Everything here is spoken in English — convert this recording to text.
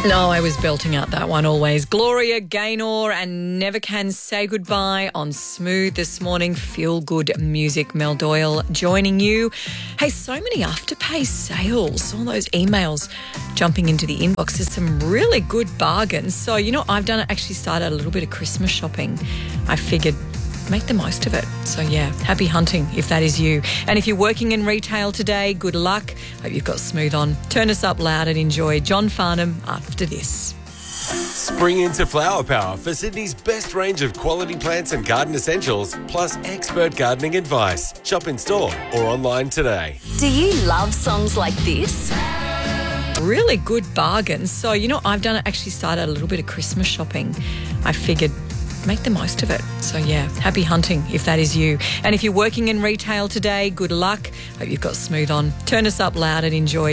No, I was belting out that one always. Gloria Gaynor and Never Can Say Goodbye on Smooth this morning. Feel good music. Mel Doyle joining you. Hey, so many Afterpay sales. All those emails jumping into the inbox. There's some really good bargains. So, I've done it. Actually started a little bit of Christmas shopping. I figured make the most of it. So, yeah, happy hunting if that is you. And if you're working in retail today, good luck. Hope you've got Smooth on. Turn us up loud and enjoy John Farnham after this. Spring into Flower Power for Sydney's best range of quality plants and garden essentials, plus expert gardening advice. Shop in store or online today. Do you love songs like this? Really good bargains. So, I've done it. Actually started a little bit of Christmas shopping. I figured make the most of it. So, yeah, happy hunting if that is you. And if you're working in retail today, good luck. Hope you've got Smooth on. Turn us up loud and enjoy